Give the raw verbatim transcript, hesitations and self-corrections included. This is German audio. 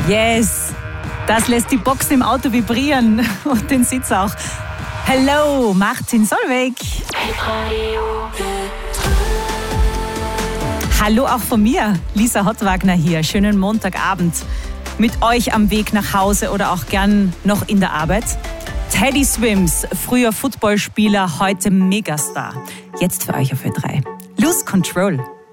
Yes, das lässt die Boxen im Auto vibrieren und den Sitz auch. Hello, Martin Solveig. Hallo auch von mir, Lisa Hottwagner hier. Schönen Montagabend mit euch am Weg nach Hause oder auch gern noch in der Arbeit. Teddy Swims, früher Footballspieler, heute Megastar. Jetzt für euch auf Ö drei. Lose Control.